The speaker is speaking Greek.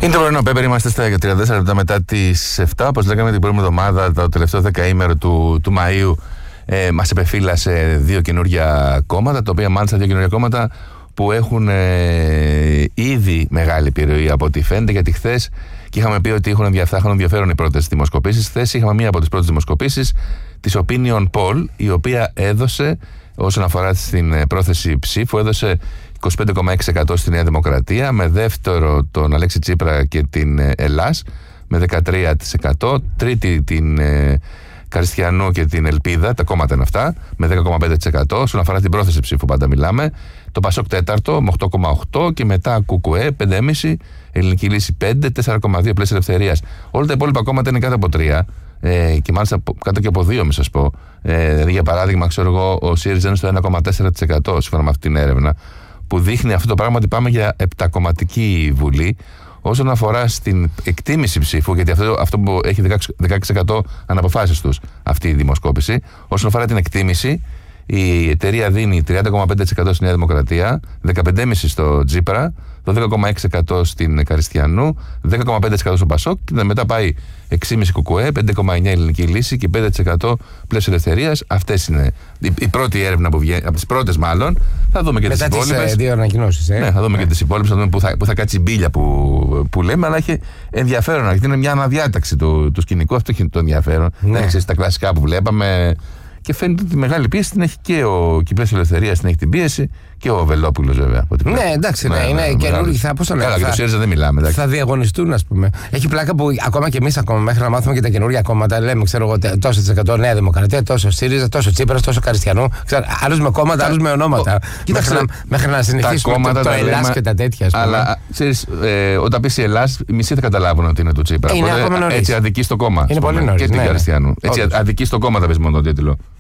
Είναι το πρωινό Πέπερ, είμαστε στα 34 λεπτά μετά τις 7. Όπως λέγαμε την προηγούμενη εβδομάδα, το τελευταίο δεκαήμερο του Μαΐου, μας επεφύλασε δύο καινούργια κόμματα, τα οποία μάλιστα δύο καινούργια κόμματα που έχουν ήδη μεγάλη επιρροή από ό,τι φαίνεται, γιατί χθες και είχαμε πει ότι θα είχαν ενδιαφέρον οι πρώτες δημοσκοπήσεις. Χθες είχαμε μία από τις πρώτες δημοσκοπήσεις, της Opinion Poll, η οποία έδωσε, όσον αφορά στην πρόθεση ψήφου, έδωσε 25,6% στη Νέα Δημοκρατία, με δεύτερο τον Αλέξη Τσίπρα και την Ελλάς με 13%, τρίτη την Καριστιανού και την Ελπίδα, τα κόμματα είναι αυτά, με 10,5%. Όσον αφορά την πρόθεση ψήφου πάντα μιλάμε, το Πασόκ τέταρτο με 8,8% και μετά Κουκουέ 5,5%, Ελληνική Λύση 5%, 4,2% Πλαίσια Ελευθερίας. Όλα τα υπόλοιπα κόμματα είναι κάτω από 3%. Και μάλιστα κάτω και από 2, μην σας πω. Για παράδειγμα, ξέρω εγώ, ο ΣΥΡΙΖΑ είναι στο 1,4% σύμφωνα με αυτή την έρευνα, που δείχνει αυτό το πράγμα ότι πάμε για επτακομματική βουλή. Όσον αφορά στην εκτίμηση ψήφου, γιατί αυτό που έχει 16% αναποφάσεις τους αυτή η δημοσκόπηση, όσον αφορά την εκτίμηση, η εταιρεία δίνει 30,5% στη Νέα Δημοκρατία, 15,5% στο Τσίπρα, το 10,6% στην Καριστιανού, 10,5% στο Πασόκ και μετά πάει 6,5% Κουκουέ, 5,9% Ελληνική Λύση και 5% Πλαίσιο Ελευθερίας. Αυτές είναι η πρώτη έρευνα που βγαίνει, από τις πρώτες μάλλον. Θα δούμε και τις υπόλοιπες. Μετά τις δύο ανακοινώσεις. Ναι, θα δούμε και τις υπόλοιπες, θα δούμε πού θα κάτσει η μπίλια που λέμε, αλλά έχει ενδιαφέρον. Γιατί είναι μια αναδιάταξη του σκηνικού, αυτό έχει το ενδιαφέρον. Ναι. Δεν ξέρεις τα κλασικά που βλέπαμε. Και φαίνεται ότι τη μεγάλη πίεση την έχει και η Πλαίσιο Ελευθερίας, την έχει την πίεση και ο Βελόπουλος βέβαια. Ναι, εντάξει, είναι καινούργιοι. Πώς το λέω. Καλά, για το ΣΥΡΙΖΑ δεν μιλάμε. Εντάξει. Θα διαγωνιστούν, ας πούμε. Έχει πλάκα που ακόμα και εμείς μέχρι να μάθουμε και τα καινούργια κόμματα, λέμε, ξέρω εγώ, τόσο της 100 Νέα Δημοκρατία, τόσο ΣΥΡΙΖΑ, τόσο Τσίπρας, τόσο Καριστιανού. Άλλους με κόμματα, άλλους με ονόματα. Μέχρι να συνηθίσουμε το Ελλάς και τα τέτοια. Αλλά ξέρεις, όταν πεις η Ελλάς, οι μισοί θα καταλάβουν ότι είναι του Τσίπρα. Είναι ακόμα νωρίς. Έτσι αδικεί στο κόμμα. Είναι πολύ νωρίς. Και την Καριστιανού. Έτσι αδικεί στο κόμμα, θα πεις μόνο τον τίτλο.